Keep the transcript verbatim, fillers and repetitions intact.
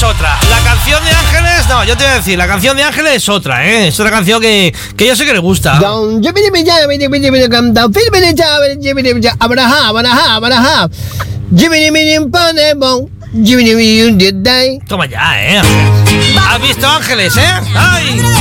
es otra. La canción de Ángeles, no, yo te voy a decir, la canción de Ángeles es otra, ¿eh? Es otra canción que, que yo sé que le gusta. Toma ya, ¿eh? ¿Has visto Ángeles, eh? ¡Ay!